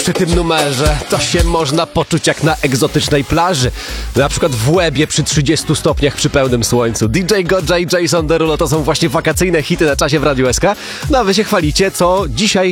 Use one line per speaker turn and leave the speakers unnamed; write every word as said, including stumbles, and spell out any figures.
przy tym numerze. To się można poczuć jak na egzotycznej plaży. Na przykład w Łebie przy trzydziestu stopniach przy pełnym słońcu. D J Godzilla i Jason Derulo to są właśnie wakacyjne hity na czasie w Radiu S K. No a wy się chwalicie, co dzisiaj